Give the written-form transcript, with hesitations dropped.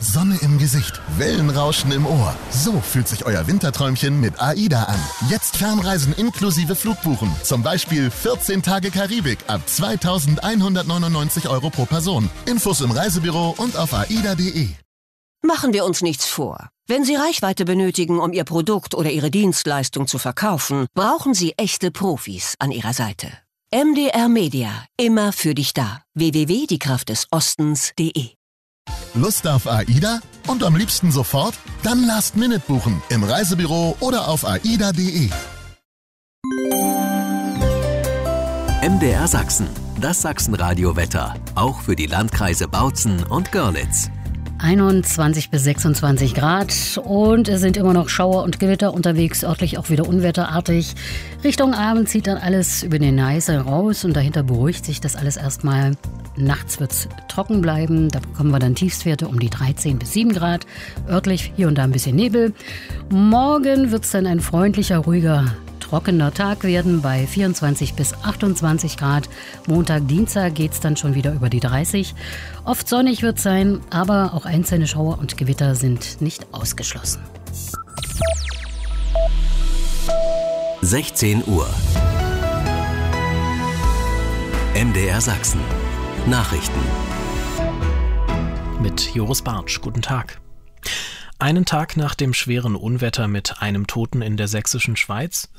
Sonne im Gesicht, Wellenrauschen im Ohr. So fühlt sich euer Winterträumchen mit AIDA an. Jetzt Fernreisen inklusive Flugbuchen. Zum Beispiel 14 Tage Karibik ab 2.199 € pro Person. Infos im Reisebüro und auf aida.de. Machen wir uns nichts vor. Wenn Sie Reichweite benötigen, um Ihr Produkt oder Ihre Dienstleistung zu verkaufen, brauchen Sie echte Profis an Ihrer Seite. MDR Media, immer für dich da. www.diekraftdesostens.de. Lust auf AIDA? Und am liebsten sofort? Dann Last-Minute buchen im Reisebüro oder auf aida.de. MDR Sachsen, das Sachsenradio-Wetter, auch für die Landkreise Bautzen und Görlitz. 21 bis 26 Grad und es sind immer noch Schauer und Gewitter unterwegs, örtlich auch wieder unwetterartig. Richtung Abend zieht dann alles über den Neiße raus und dahinter beruhigt sich das alles erstmal. Nachts wird es trocken bleiben, da bekommen wir dann Tiefstwerte um die 13 bis 7 Grad. Örtlich hier und da ein bisschen Nebel. Morgen wird es dann ein freundlicher, ruhiger, trockener Tag werden bei 24 bis 28 Grad. Montag, Dienstag geht es dann schon wieder über die 30. Oft sonnig wird es sein, aber auch einzelne Schauer und Gewitter sind nicht ausgeschlossen. 16 Uhr. MDR Sachsen. Nachrichten. Mit Joris Bartsch. Guten Tag. Einen Tag nach dem schweren Unwetter mit einem Toten in der sächsischen Schweiz